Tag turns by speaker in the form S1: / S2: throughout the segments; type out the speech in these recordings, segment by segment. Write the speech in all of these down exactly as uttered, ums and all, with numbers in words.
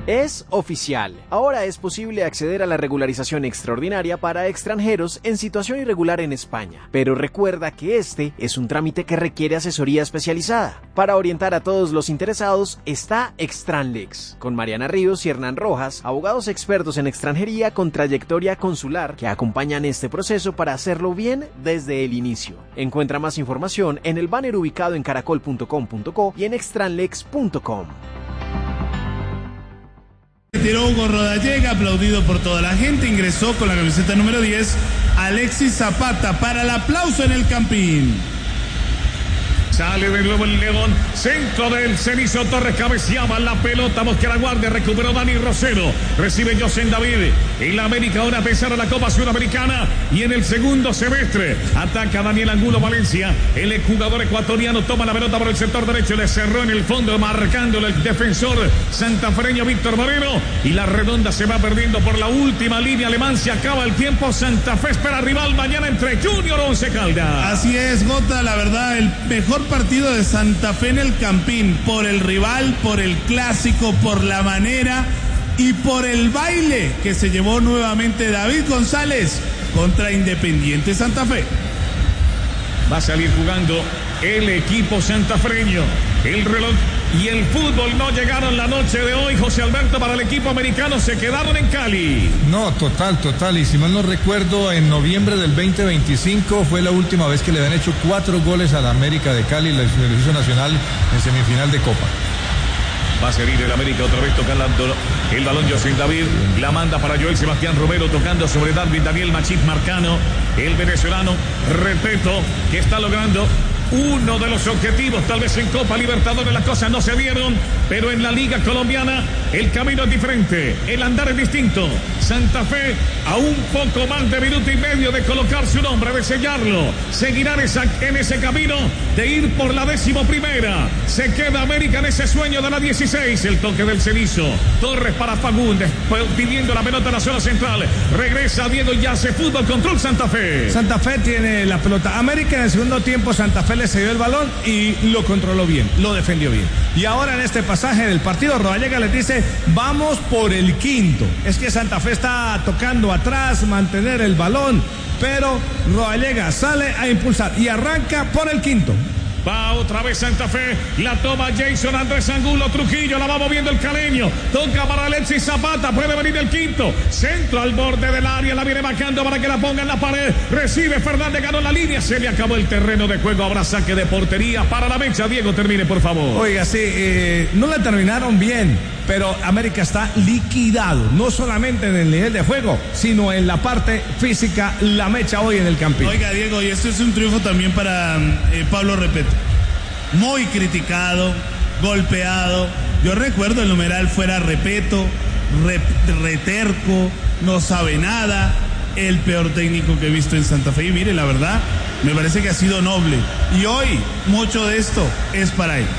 S1: Es oficial. Ahora es posible acceder a la regularización extraordinaria para extranjeros en situación irregular en España. Pero recuerda que este es un trámite que requiere asesoría especializada. Para orientar a todos los interesados está Extranlex, con Mariana Ríos y Hernán Rojas, abogados expertos en extranjería con trayectoria consular que acompañan este proceso para hacerlo bien desde el inicio. Encuentra más información en el banner ubicado en caracol punto com punto co y en extranlex punto com.
S2: Tiró Hugo Rodallega, aplaudido por toda la gente, ingresó con la camiseta número diez, Alexis Zapata, para el aplauso en el Campín.
S3: Sale de nuevo el León, centro del Cenizo Torres, cabeceaba la pelota, Mosquera guardia, recuperó Dani Rosero, recibe José David, en la América ahora a pesar de la Copa Sudamericana, y en el segundo semestre ataca Daniel Angulo Valencia, el jugador ecuatoriano toma la pelota por el sector derecho, le cerró en el fondo, marcándole el defensor santafereño Víctor Moreno, y la redonda se va perdiendo por la última línea alemán, se acaba el tiempo, Santa Fe espera rival mañana entre Junior Once Caldas.
S2: Así es, Gota, la verdad, el mejor partido de Santa Fe en el Campín, por el rival, por el clásico, por la manera y por el baile que se llevó nuevamente David González contra Independiente Santa Fe.
S3: Va a salir jugando el equipo santafreño. El reloj y el fútbol no llegaron la noche de hoy, José Alberto, para el equipo americano, se quedaron en Cali.
S4: No, total, total, y si mal no recuerdo, en noviembre del veinte veinticinco fue la última vez que le habían hecho cuatro goles a la América de Cali, la selección nacional, en semifinal de Copa.
S3: Va a salir el América otra vez tocando el balón José David, la manda para Joel Sebastián Romero, tocando sobre Darwin Daniel Machís Marcano, el venezolano, repito, que está logrando uno de los objetivos. Tal vez en Copa Libertadores las cosas no se dieron, pero en la Liga Colombiana el camino es diferente, el andar es distinto. Santa Fe a un poco más de minuto y medio de colocar su nombre, de sellarlo, seguirán esa, en ese camino de ir por la décimo primera. Se queda América en ese sueño de la dieciséis, el toque del Cenizo, Torres para Fagundes pidiendo la pelota en la zona central, regresa Diego y hace fútbol, control Santa Fe.
S5: Santa Fe tiene la pelota, América en el segundo tiempo, Santa Fe le cedió el balón y lo controló bien, lo defendió bien. Y ahora en este pasaje del partido, Rodallega les dice, vamos por el quinto. Es que Santa Fe está tocando atrás, mantener el balón, pero Rodallega sale a impulsar y arranca por el quinto.
S3: Va otra vez Santa Fe, la toma Jason Andrés Angulo Trujillo, la va moviendo el caleño, toca para Alexis Zapata, puede venir el quinto, centro al borde del área, la viene marcando para que la ponga en la pared, recibe Fernández, ganó la línea, se le acabó el terreno de juego, habrá saque de portería para la mecha. Diego, termine por favor.
S5: Oiga, sí, eh, no la terminaron bien, pero América está liquidado, no solamente en el nivel de juego, sino en la parte física, la mecha hoy en el Campín.
S2: Oiga, Diego, y esto es un triunfo también para eh, Pablo Repeto. Muy criticado, golpeado. Yo recuerdo el numeral fuera Repeto, re, reterco, no sabe nada, el peor técnico que he visto en Santa Fe. Y mire, la verdad, me parece que ha sido noble. Y hoy, mucho de esto es para él.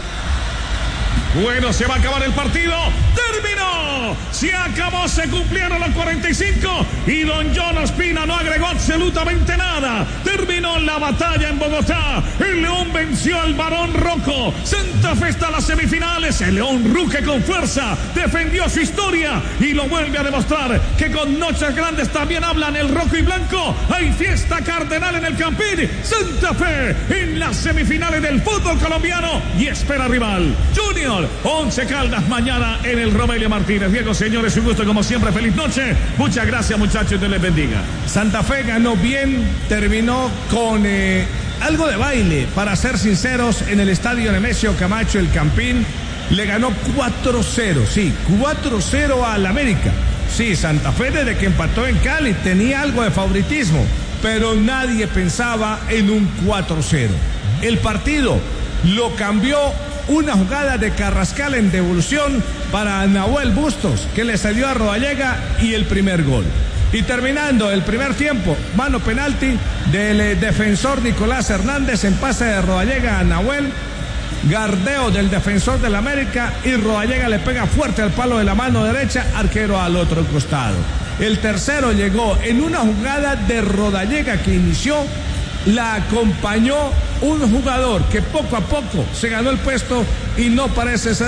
S3: Bueno, se va a acabar el partido. ¡Terminó! Se acabó, se cumplieron los cuarenta y cinco y don John Ospina no agregó absolutamente nada. Terminó la batalla en Bogotá. El León venció al Barón Rojo. Santa Fe está en las semifinales. El León ruge con fuerza, defendió su historia y lo vuelve a demostrar que con noches grandes también hablan el rojo y blanco. Hay fiesta cardenal en el Campín. Santa Fe en las semifinales del fútbol colombiano y espera rival Junior Once Caldas mañana en el Romelio Martínez. Diego, señores, un gusto como siempre, feliz noche. Muchas gracias, muchachos, Dios les bendiga.
S5: Santa Fe ganó bien, terminó con eh, algo de baile, para ser sinceros, en el estadio Nemesio Camacho, el Campín. Le ganó cuatro cero, sí, cuatro cero al América. Sí, Santa Fe desde que empató en Cali tenía algo de favoritismo, pero nadie pensaba en un cuatro cero. El partido lo cambió una jugada de Carrascal en devolución para Nahuel Bustos, que le salió a Rodallega, y el primer gol. Y terminando el primer tiempo, mano penalti del eh, defensor Nicolás Hernández en pase de Rodallega a Nahuel, gardeo del defensor del América y Rodallega le pega fuerte al palo de la mano derecha, arquero al otro costado. El tercero llegó en una jugada de Rodallega que inició, la acompañó un jugador que poco a poco se ganó el puesto y no parece ser